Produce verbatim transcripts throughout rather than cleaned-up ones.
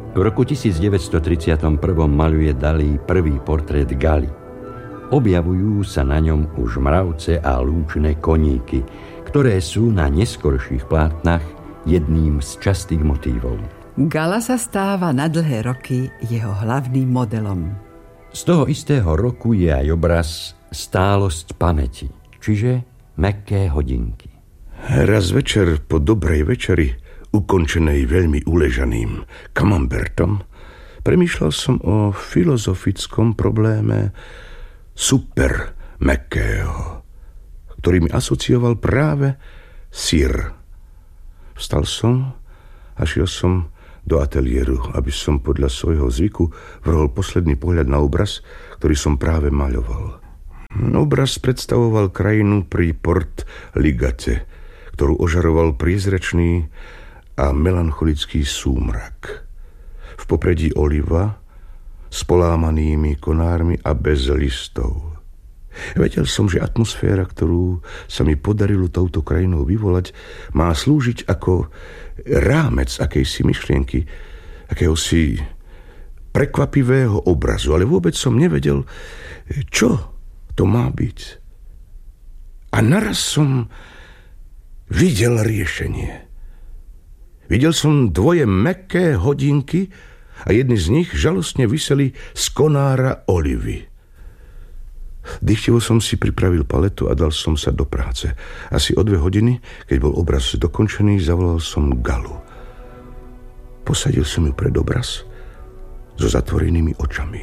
V roku devätnásťstotridsaťjeden maľuje Dalí prvý portrét Galy. Objavujú sa na ňom už mravce a lúčne koníky, ktoré sú na neskorších plátnach jedným z častých motívov. Gala sa stáva na dlhé roky jeho hlavným modelom. Z toho istého roku je aj obraz Stálosť pamäti, čiže mäkké hodinky. Raz večer po dobrej večeri, ukončenej veľmi uležaným kamambertom, premýšľal som o filozofickom probléme super mäkkého, ktorý mi asocioval práve syr. Vstal som a šiel som do ateliéru, aby som podľa svojho zvyku vrhol posledný pohľad na obraz, ktorý som práve maľoval. Obraz predstavoval krajinu pri Port Ligate, ktorú ožaroval priezračný a melancholický súmrak. V popredí oliva s polámanými konármi a bez listov. Vedel som, že atmosféra, ktorú sa mi podarilo touto krajinou vyvolať, má slúžiť ako rámec akejsi myšlienky, akéhosi prekvapivého obrazu, ale vôbec som nevedel, čo to má byť. A naraz som videl riešenie. Videl som dvoje mäkké hodinky a jedny z nich žalostne viseli z konára olivy. Dychtivo som si pripravil paletu a dal som sa do práce. Asi o dve hodiny, keď bol obraz dokončený, zavolal som Galu. Posadil som ju pred obraz so zatvorenými očami.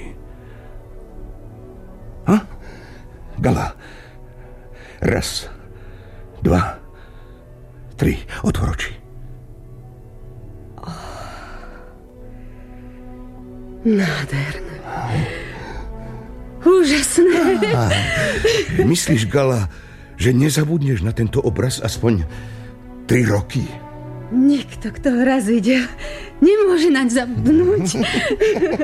Ha? Gala. Raz, dva, tri. Otvor oči. Nádherné. Úžasné. Á, myslíš, Gala, že nezabudneš na tento obraz aspoň tri roky? Nikto, kto ho raz videl, nemôže naň zabudnúť.